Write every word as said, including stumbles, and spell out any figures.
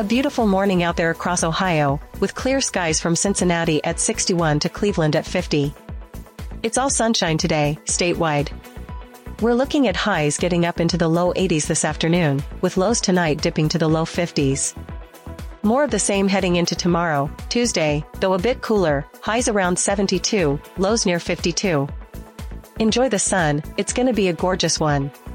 A beautiful morning out there across Ohio, with clear skies from Cincinnati at sixty-one to Cleveland at fifty. It's all sunshine today, statewide. We're looking at highs getting up into the low eighties this afternoon, with lows tonight dipping to the low fifties. More of the same heading into tomorrow, Tuesday, though a bit cooler, highs around seventy-two, lows near fifty-two. Enjoy the sun, it's gonna be a gorgeous one.